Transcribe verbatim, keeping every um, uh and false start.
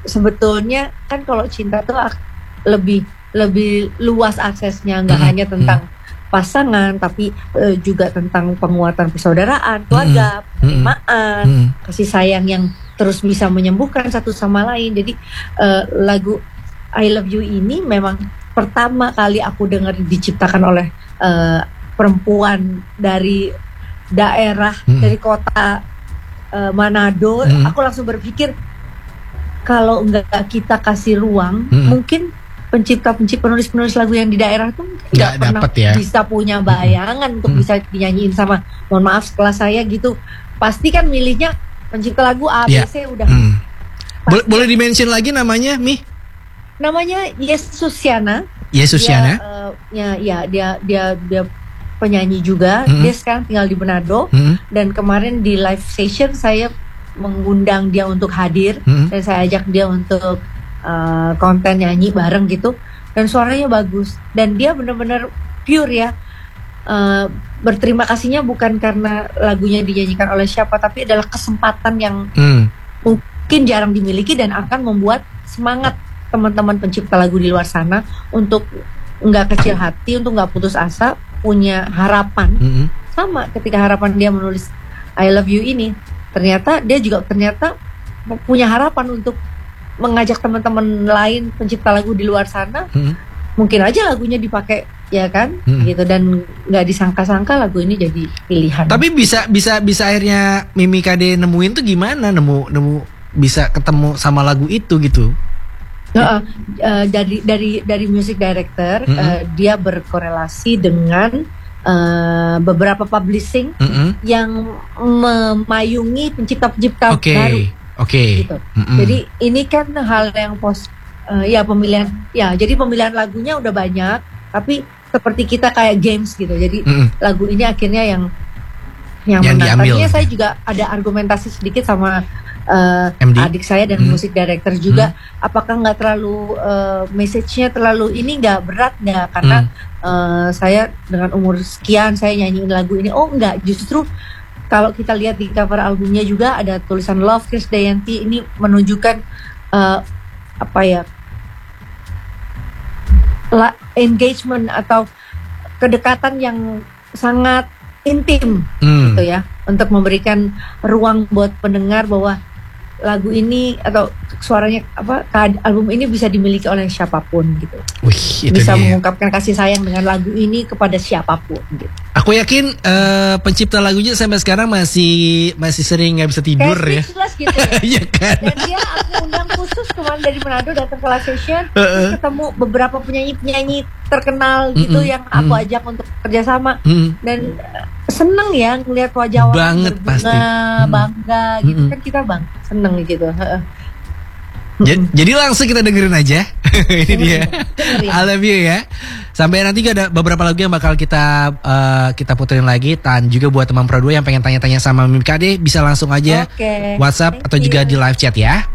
sebetulnya kan kalau cinta tuh lebih lebih luas aksesnya, nggak hmm. hanya tentang hmm. pasangan, tapi uh, juga tentang penguatan persaudaraan, keluarga, hmm. penerimaan, hmm. kasih sayang yang terus bisa menyembuhkan satu sama lain. Jadi uh, lagu I Love You ini memang pertama kali aku dengar diciptakan oleh uh, perempuan dari daerah, hmm. dari kota uh, Manado. Hmm. Aku langsung berpikir, kalau enggak kita kasih ruang, hmm. mungkin pencipta-pencipta penulis-penulis lagu yang di daerah tuh nggak pernah ya. bisa punya bayangan hmm. untuk hmm. bisa dinyanyiin sama, mohon maaf sekelas saya gitu. Pasti kan milihnya pencipta lagu A, B, C, ya. udah. Hmm. Boleh, boleh dimention lagi namanya, Mi? Namanya Yesusiana. Yesusiana? Dia, uh, ya, ya, dia, dia, dia penyanyi juga. Hmm. Dia sekarang tinggal di Manado. Hmm. Dan kemarin di live session saya mengundang dia untuk hadir, hmm. dan saya ajak dia untuk uh, konten nyanyi bareng gitu, dan suaranya bagus dan dia benar-benar pure ya. Uh, berterima kasihnya bukan karena lagunya dinyanyikan oleh siapa, tapi adalah kesempatan yang hmm. mungkin jarang dimiliki dan akan membuat semangat teman-teman pencipta lagu di luar sana untuk nggak kecil hati, untuk nggak putus asa, punya harapan. Hmm. Sama ketika harapan dia menulis I Love You ini, ternyata dia juga ternyata punya harapan untuk mengajak teman-teman lain pencipta lagu di luar sana, hmm. mungkin aja lagunya dipakai, ya kan, hmm. gitu, dan nggak disangka-sangka lagu ini jadi pilihan. Tapi bisa bisa bisa akhirnya Mimi Kade nemuin tuh gimana, nemu nemu bisa ketemu sama lagu itu gitu? Uh, uh, dari dari dari music director, hmm. uh, dia berkorelasi dengan Uh, beberapa publishing mm-hmm. yang memayungi pencipta-pencipta okay. baru, Oke. Okay. Gitu. Mm-hmm. Jadi ini kan hal yang pos, uh, ya pemilihan, ya jadi pemilihan lagunya udah banyak, tapi seperti kita kayak games gitu. Jadi mm-hmm. lagu ini akhirnya yang yang, yang menang. Tadinya saya juga ada argumentasi sedikit sama uh, adik saya dan mm-hmm. musik director juga, mm-hmm. apakah nggak terlalu uh, message-nya terlalu ini nggak berat nggak, karena mm. Uh, saya dengan umur sekian saya nyanyiin lagu ini. Oh enggak, justru kalau kita lihat di cover albumnya juga ada tulisan Love Krisdayanti. Ini menunjukkan uh, apa ya, la- engagement atau kedekatan yang sangat intim hmm. gitu ya, untuk memberikan ruang buat pendengar bahwa lagu ini atau suaranya apa, album ini bisa dimiliki oleh siapapun gitu. Wih, itu bisa dia. Mengungkapkan kasih sayang dengan lagu ini kepada siapapun gitu. Aku yakin uh, pencipta lagunya sampai sekarang masih masih sering nggak bisa tidur. Kayak ya. Gitu ya. Iya kan. Dan dia aku undang khusus kemarin dari Manado datang ke live session, uh-uh. ketemu beberapa penyanyi-penyanyi terkenal gitu mm-mm. yang aku mm-mm. ajak untuk kerjasama, mm-mm. dan uh, seneng ya ngelihat wajah orang banget pasti bangga mm-mm. gitu kan, kita bang seneng gitu. Jadi, jadi langsung kita dengerin aja. Ini dia I Love You ya. Sampai nanti ada beberapa lagu yang bakal kita uh, kita puterin lagi. Dan juga buat teman Pro dua yang pengen tanya-tanya sama Mimi Kade, bisa langsung aja okay. WhatsApp Thank atau you. juga di live chat ya.